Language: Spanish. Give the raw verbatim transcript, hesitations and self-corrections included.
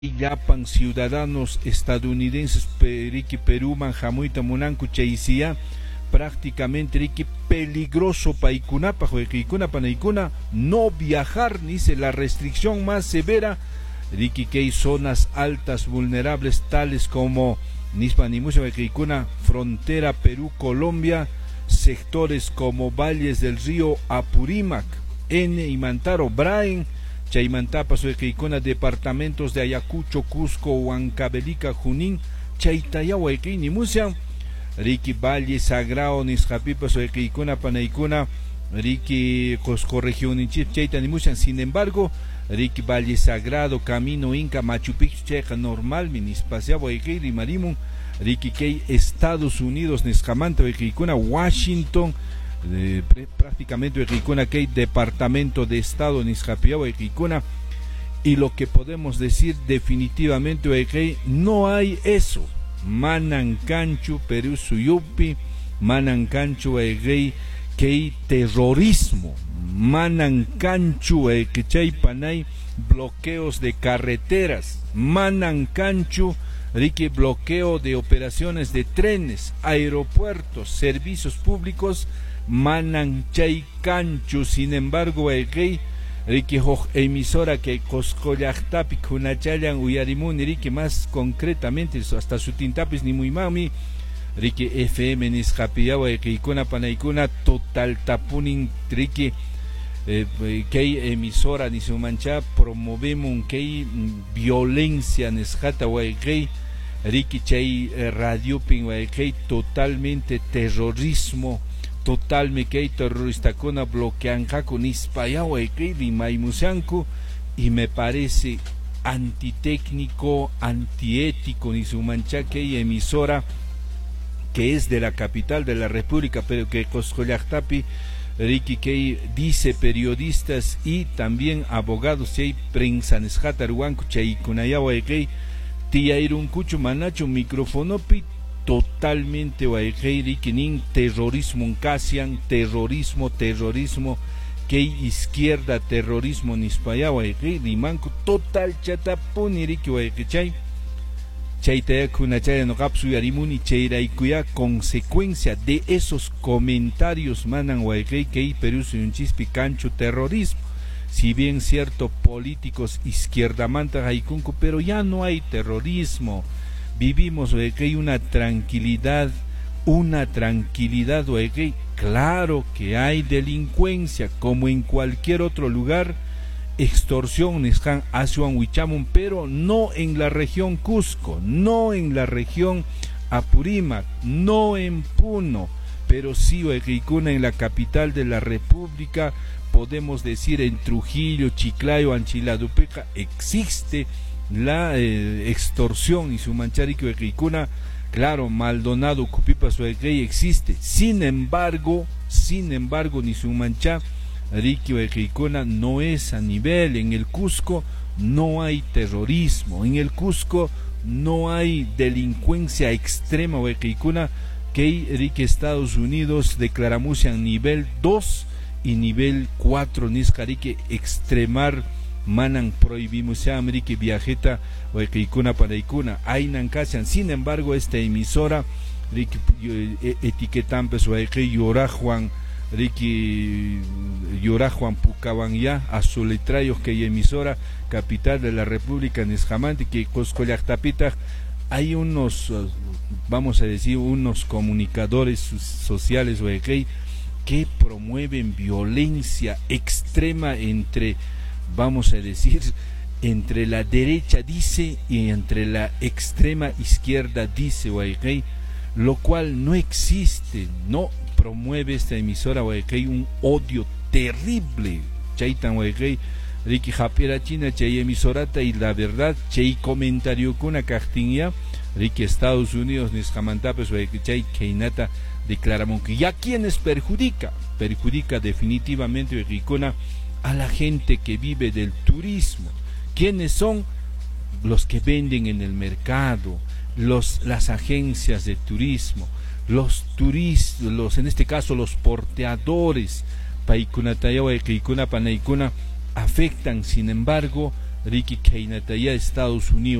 Llapan ciudadanos estadounidenses Ricky Perú manjamuita munanku chaisia prácticamente Ricky peligroso paikunapa juequicuna panaicuna no viajar, dice la restricción más severa Ricky que hay zonas altas vulnerables tales como Nispanimusa juequicuna frontera Perú-Colombia, sectores como valles del río Apurímac, N y Mantaro, Braen Chaimantapa, Suequeicona, departamentos de Ayacucho, Cusco, Huancavelica, Junín, Chaitaya, Huequeini, Musia, Ricky Valle, Sagrado, Niscapipa, Suequeicona, Panaicona, Ricky Cosco, Región, Chaitani, Musia. Sin embargo, Ricky Valle Sagrado, Camino Inca, Machu Picchu, Checa, Normal, Minispasea, Huequeiri, Marimun, Ricky Key, Estados Unidos, Nescamanta, Huequeicona, Washington, Eh, prácticamente Huequicuna, que hay departamento de estado en Izcapia, Huequicuna, y lo que podemos decir definitivamente Huequey, no hay eso. Manancanchu, Perú Suyupi, Manancanchu, Huequey, que hay terrorismo, Manancanchu, Huequechay Panay, bloqueos de carreteras, Manancanchu, Ricky, bloqueo de operaciones de trenes, aeropuertos, servicios públicos, Mananchay Canchu. Sin embargo, el rey Ricky Hoj emisora que Coscollactapi Kunachayan Uyarimun Ricky, más concretamente hasta su tintapis ni muy mami Ricky F M Niscapiawa Ikuna Panaikuna total tapunin Ricky eh, que emisora ni su mancha promovemos que violencia nesjata Ricky Ricky Chay radio pin totalmente terrorismo total me que terrorista con bloquean con ispayao y maimusanku, y me parece antitécnico, antiético ni su mancha que emisora que es de la capital de la República, pero que Coscollactapi Ricky que dice periodistas y también abogados y prensa nesjataruanku chay kunayao que tiairun cucho manacho micrófono pi totalmente Waikei Kinin terrorismo casian terrorismo terrorismo que izquierda terrorismo nispaya Waikei limanco total chatapuni que Waikei chaitaya kunachaya no kapsu yarimuni chairaikuya consecuencia de esos comentarios manan Waikei que Perú un chispi cancho terrorismo. Si bien cierto políticos izquierda manta haikunku, pero ya no hay terrorismo. Vivimos que hay una tranquilidad, una tranquilidad, que claro que hay delincuencia, como en cualquier otro lugar, extorsión, pero no en la región Cusco, no en la región Apurímac, no en Puno, pero sí en la capital de la República, podemos decir en Trujillo, Chiclayo, Anchiladupeca, existe la eh, extorsión y su mancharico de Ricuna, claro, Maldonado, Cupipa, Suegrey existe, sin embargo, sin embargo, ni su mancha, Ricky de Ricuna no es a nivel, en el Cusco no hay terrorismo, en el Cusco no hay delincuencia extrema de Ricuna, que Ricky Estados Unidos declaramos en nivel dos y nivel cuatro, Niscarique extremar manan prohibimos a América viajeta o Ikuna para Ikuna Ainan Casian. Sin embargo, esta emisora Ricky etiquetan pues o Yora Juan Ricky Yora Juan Pucaban ya a soletrayos que emisora capital de la República Nesjamante que Coscollactapita hay unos vamos a decir unos comunicadores sociales o que promueven violencia extrema entre vamos a decir, entre la derecha dice y entre la extrema izquierda dice, Waikei, lo cual no existe, no promueve esta emisora, Waikei, un odio terrible, Chaitan, Waikei, Ricky Japiera China, Chay emisorata, y la verdad, Chay comentario con una cartinia, Ricky Estados Unidos, Niscamantapes, Waikei, Chay Keinata, declaramos que ya quienes perjudica, perjudica definitivamente, Ricona, a la gente que vive del turismo. ¿Quiénes son? Los que venden en el mercado, los, las agencias de turismo, los turistas, los, en este caso los porteadores, afectan sin embargo Ricky Keinataya Estados Unidos